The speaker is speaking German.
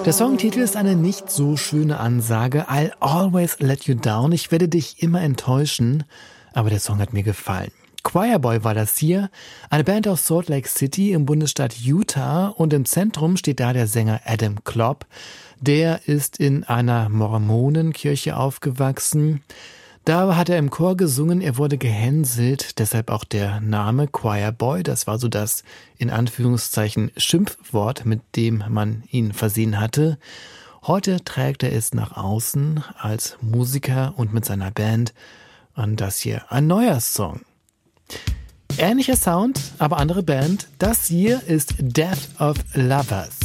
Der Songtitel ist eine nicht so schöne Ansage. I'll always let you down. Ich werde dich immer enttäuschen. Aber der Song hat mir gefallen. Choirboy war das hier, eine Band aus Salt Lake City im Bundesstaat Utah, und im Zentrum steht da der Sänger Adam Klopp. Der ist in einer Mormonenkirche aufgewachsen. Da hat er im Chor gesungen, er wurde gehänselt, deshalb auch der Name Choirboy. Das war so das, in Anführungszeichen, Schimpfwort, mit dem man ihn versehen hatte. Heute trägt er es nach außen als Musiker und mit seiner Band. Und das hier ein neuer Song. Ähnlicher Sound, aber andere Band. Das hier ist Death of Lovers.